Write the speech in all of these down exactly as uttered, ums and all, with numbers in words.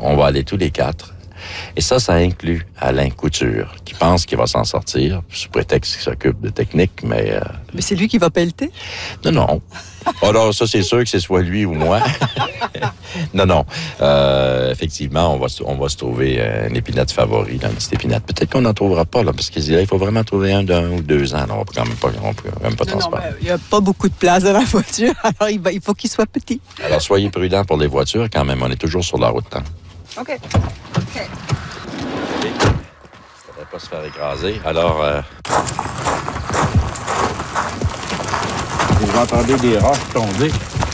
on va aller tous les quatre. Et ça, ça inclut Alain Couture, qui pense qu'il va s'en sortir, sous prétexte qu'il s'occupe de technique, mais... Euh... Mais c'est lui qui va pelleter? Non, non. Alors, ça, c'est sûr que c'est soit lui ou moi. non, non. Euh, effectivement, on va, on va se trouver un épinette favori, là, une petite épinette. Peut-être qu'on n'en trouvera pas, là, parce qu'il faut vraiment trouver un d'un ou deux ans. Là. On ne peut quand même pas, on peut même pas transporter. Il n'y a pas beaucoup de place dans la voiture, alors il, va, il faut qu'il soit petit. Alors, soyez prudents pour les voitures, quand même. On est toujours sur la route. Hein. OK. OK. Il ne faudrait pas se faire écraser. Alors... Euh... Vous entendez des roches tomber.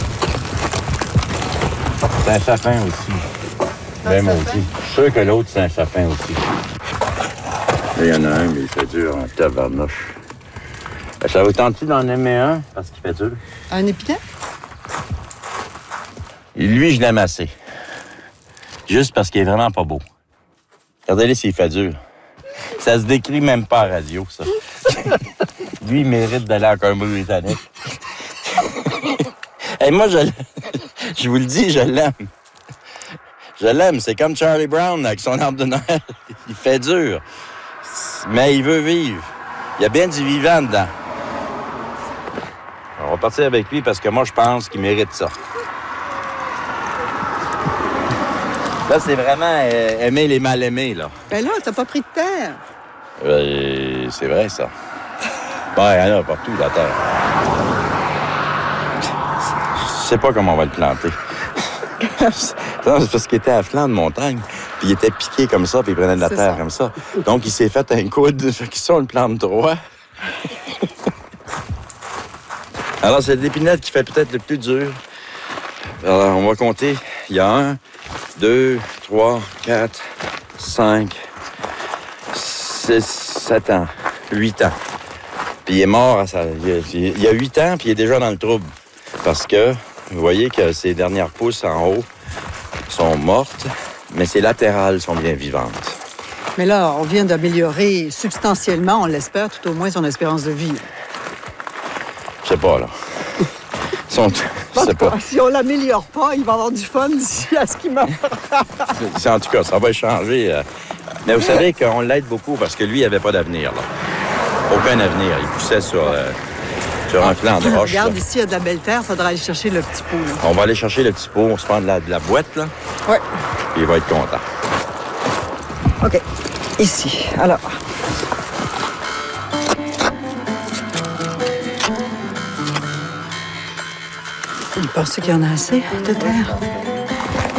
C'est un sapin aussi. Ben, moi aussi. Je suis sûr que l'autre, c'est un sapin aussi. Il y en a un, mais il fait dur en tabarnouche. Ça vous tente-tu d'en aimer un? Parce qu'il fait dur. Un épinette? Lui, je l'aime assez. Juste parce qu'il est vraiment pas beau. Regardez-le s'il fait dur. Ça se décrit même pas à la radio, ça. Lui, il mérite d'aller en Colombie-Britannique. Et hey, moi, je je vous le dis, je l'aime. Je l'aime. C'est comme Charlie Brown avec son arbre de Noël. Il fait dur. Mais il veut vivre. Il y a bien du vivant dedans. On va partir avec lui parce que moi, je pense qu'il mérite ça. Là, c'est vraiment euh, aimer les mal-aimés, là. Ben là, t'as pas pris de terre. Euh, c'est vrai, ça. Ben, il y en a partout, la terre. Je sais pas comment on va le planter. Non, c'est parce qu'il était à flanc de montagne, puis il était piqué comme ça, puis il prenait de la c'est terre ça. Comme ça. Donc, il s'est fait un coude. Fait que ça, on le plante droit. Alors, c'est l'épinette qui fait peut-être le plus dur. Alors, on va compter. Il y a un, deux, trois, quatre, cinq, six, sept ans, huit ans. Puis il est mort à ça. Il y a huit ans, puis il est déjà dans le trouble. Parce que, vous voyez que ses dernières pousses en haut sont mortes, mais ses latérales sont bien vivantes. Mais là, on vient d'améliorer substantiellement, on l'espère, tout au moins son espérance de vie. Je sais pas, là. Sont... Je sais pas. Si on l'améliore pas, il va avoir du fun d'ici à ce qu'il meurt. En tout cas, ça va changer. Mais vous savez qu'on l'aide beaucoup parce que lui, il n'avait pas d'avenir, là. Aucun avenir. Il poussait sur, euh, sur un flanc de roche. Regarde, là. ici, il y a de la belle terre. Il faudra aller chercher le petit pot. Là. On va aller chercher le petit pot. On se prend de la, de la boîte, là. Oui. Puis il va être content. OK. Ici. Alors. Vous pensez qu'il y en a assez de terre?